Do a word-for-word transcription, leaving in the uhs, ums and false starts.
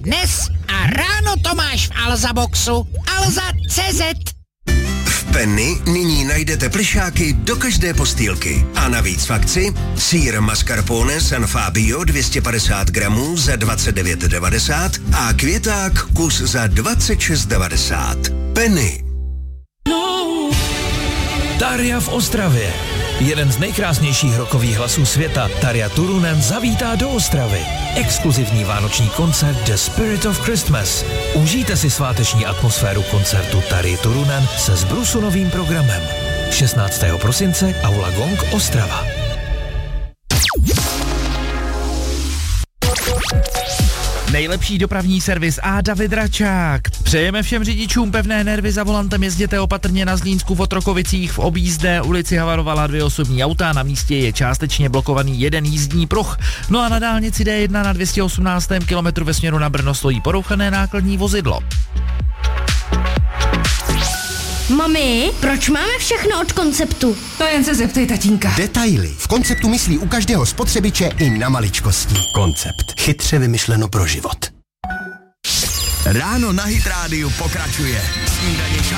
dnes a ráno to máš v Alza Boxu. Alza tečka cé zet. V Penny nyní najdete plišáky do každé postýlky. A navíc v akci sýr mascarpone San Fabio dvě stě padesát gramů za dvacet devět devadesát a květák kus za dvacet šest devadesát. Penny. Tarja v Ostravě. Jeden z nejkrásnějších rockových hlasů světa, Tarja Turunen, zavítá do Ostravy. Exkluzivní vánoční koncert The Spirit of Christmas. Užijte si sváteční atmosféru koncertu Tarji Turunen se zbrusunovým programem. šestnáctého prosince Aula Gong, Ostrava. Nejlepší dopravní servis a David Račák. Přejeme všem řidičům pevné nervy za volantem, jezděte opatrně na Zlínsku v Otrokovicích, v objízdné ulici havarovala dvě osobní auta, na místě je částečně blokovaný jeden jízdní pruh. No a na dálnici D jedna na dvě stě osmnáct kilometru ve směru na Brno stojí porouchané nákladní vozidlo. Mami, proč máme všechno od Konceptu? To jen se zeptej tatínka. Detaily. V Konceptu myslí u každého spotřebiče i na maličkosti. Koncept. Chytře vymyšleno pro život. Ráno na Hit Rádiu pokračuje. Snídaně